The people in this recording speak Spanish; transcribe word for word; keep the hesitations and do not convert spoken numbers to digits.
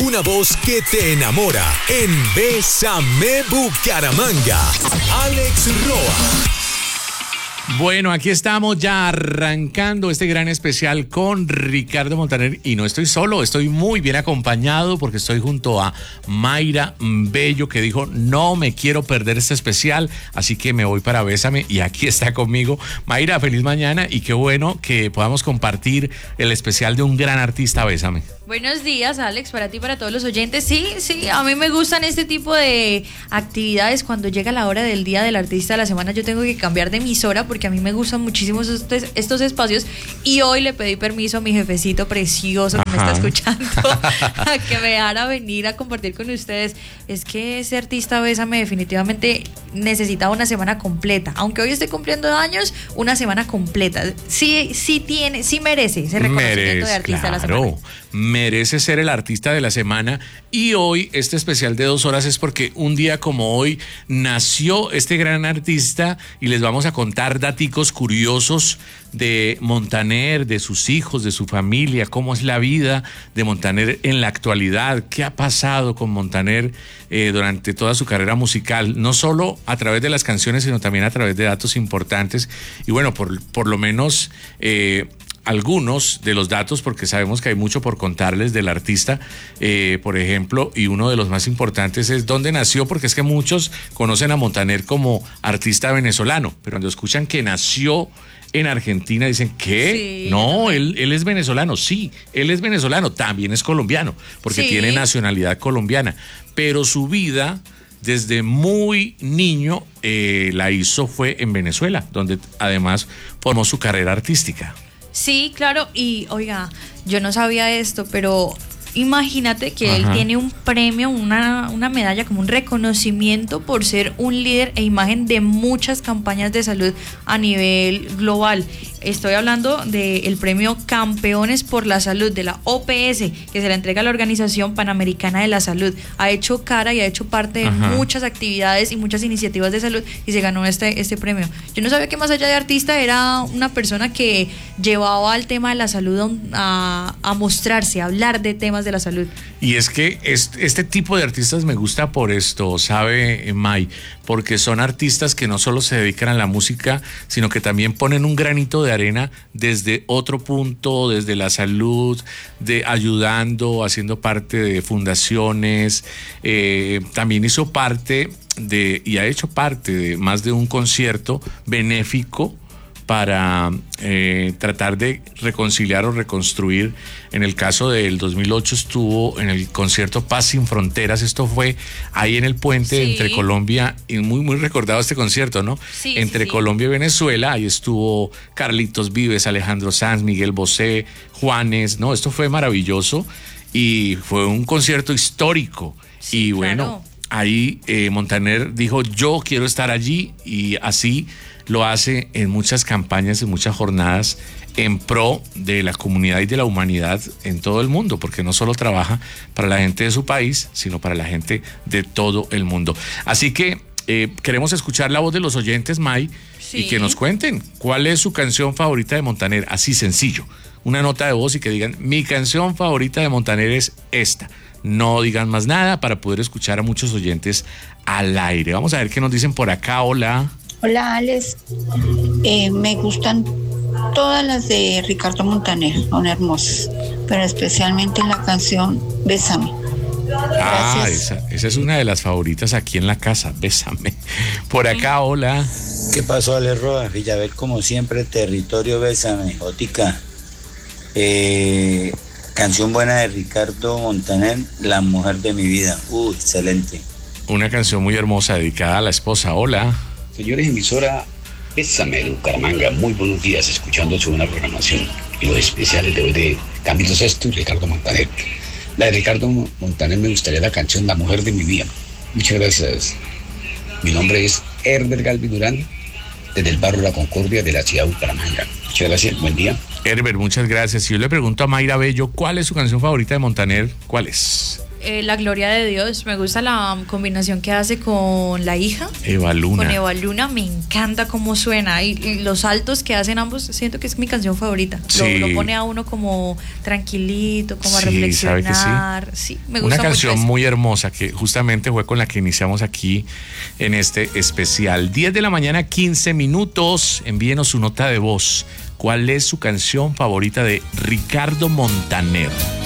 una voz que te enamora en Bésame Bucaramanga. Alex Roa. Bueno, aquí estamos ya arrancando este gran especial con Ricardo Montaner y no estoy solo, estoy muy bien acompañado porque estoy junto a Mayra Bello, que dijo no me quiero perder este especial, así que me voy para Bésame y aquí está conmigo. Mayra, feliz mañana y qué bueno que podamos compartir el especial de un gran artista. Bésame. Buenos días, Alex, para ti y para todos los oyentes. Sí, sí, a mí me gustan este tipo de actividades. Cuando llega la hora del día del artista de la semana, yo tengo que cambiar de emisora porque a mí me gustan muchísimo estos, estos espacios. Y hoy le pedí permiso a mi jefecito precioso que Ajá. me está escuchando a que me dejara venir a compartir con ustedes. Es que ese artista Bésame definitivamente necesitaba una semana completa. Aunque hoy esté cumpliendo años, una semana completa. Sí, sí tiene, sí merece ese reconocimiento merece, de artista claro. de la semana. Merece ser el artista de la semana y hoy este especial de dos horas es porque un día como hoy nació este gran artista y les vamos a contar daticos curiosos de Montaner, de sus hijos, de su familia, cómo es la vida de Montaner en la actualidad, qué ha pasado con Montaner eh, durante toda su carrera musical, no solo a través de las canciones sino también a través de datos importantes y bueno, por, por lo menos... Eh, algunos de los datos, porque sabemos que hay mucho por contarles del artista, eh, por ejemplo, y uno de los más importantes es dónde nació, porque es que muchos conocen a Montaner como artista venezolano, pero cuando escuchan que nació en Argentina dicen, ¿qué? Sí. No, él, él es venezolano, sí, él es venezolano, también es colombiano, porque sí. tiene nacionalidad colombiana, pero su vida... Desde muy niño eh, la hizo fue en Venezuela, donde además formó su carrera artística. Sí, claro, y oiga, yo no sabía esto, pero imagínate que Ajá. él tiene un premio, una, una medalla, como un reconocimiento por ser un líder e imagen de muchas campañas de salud a nivel global. Estoy hablando del premio Campeones por la Salud de la O P S, que se le entrega a la Organización Panamericana de la Salud. Ha hecho cara y ha hecho parte de Ajá. muchas actividades y muchas iniciativas de salud y se ganó este, este premio. Yo no sabía que más allá de artista era una persona que llevaba el tema de la salud a, a mostrarse, a hablar de temas de la salud. Y es que este, este tipo de artistas me gusta por esto, ¿sabe, May? Porque son artistas que no solo se dedican a la música, sino que también ponen un granito de arena desde otro punto, desde la salud, de ayudando, haciendo parte de fundaciones. Eh, también hizo parte de, y ha hecho parte de más de un concierto benéfico para eh, tratar de reconciliar o reconstruir. En el caso del dos mil ocho estuvo en el concierto Paz Sin Fronteras, esto fue ahí en el puente sí. entre Colombia, y muy muy recordado este concierto, ¿no? Sí, entre sí, Colombia y Venezuela, ahí estuvo Carlitos Vives, Alejandro Sanz, Miguel Bosé, Juanes, ¿no? Esto fue maravilloso y fue un concierto histórico sí, y bueno, claro. ahí eh, Montaner dijo yo quiero estar allí y así lo hace en muchas campañas, en muchas jornadas en pro de la comunidad y de la humanidad en todo el mundo, porque no solo trabaja para la gente de su país, sino para la gente de todo el mundo. Así que eh, queremos escuchar la voz de los oyentes, May, sí. y que nos cuenten cuál es su canción favorita de Montaner, así sencillo. Una nota de voz y que digan, mi canción favorita de Montaner es esta. No digan más nada para poder escuchar a muchos oyentes al aire. Vamos a ver qué nos dicen por acá. Hola. Hola, Alex. Eh, me gustan todas las de Ricardo Montaner, son hermosas, pero especialmente la canción Bésame. Ah, esa, esa es una de las favoritas aquí en la casa, Bésame. Por acá, hola. ¿Qué pasó, Alex Roa? Villaverde, como siempre, territorio Bésame, Ótica. Eh, canción buena de Ricardo Montaner, La Mujer de mi Vida. Uh, excelente. Una canción muy hermosa dedicada a la esposa. Hola. Señores, emisora Bésame de Bucaramanga, muy buenos días, escuchando su buena programación y los especiales de hoy de Camilo Sesto y Ricardo Montaner. La de Ricardo Montaner me gustaría la canción La Mujer de mi Vida. Muchas gracias. Mi nombre es Herbert Galvin Durán, desde el barrio La Concordia de la ciudad de Bucaramanga. Muchas gracias, buen día. Herbert, muchas gracias. Si yo le pregunto a Mayra Bello, ¿cuál es su canción favorita de Montaner? ¿Cuál es? Eh, La Gloria de Dios, me gusta la combinación que hace con la hija. Eva Luna. Con Eva Luna, me encanta cómo suena y, y los saltos que hacen ambos, siento que es mi canción favorita. Sí. Lo, lo pone a uno como tranquilito, como a Sí, reflexionar. ¿sabe que sí? me gusta Una canción mucho eso. muy hermosa que justamente fue con la que iniciamos aquí en este especial. diez de la mañana, quince minutos. Envíenos su nota de voz. ¿Cuál es su canción favorita de Ricardo Montaner?